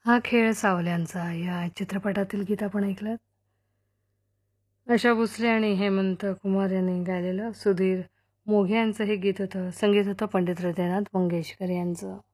हा खेळ सावल्यांचा या चित्रपटातील गीत आपण ऐकलं. आशा भोसले आणि हेमंत कुमार यांनी गायलेलं सुधीर मोघे यांचं हे गीत होतं. संगीत होतं पंडित हृदयनाथ मंगेशकर यांचं.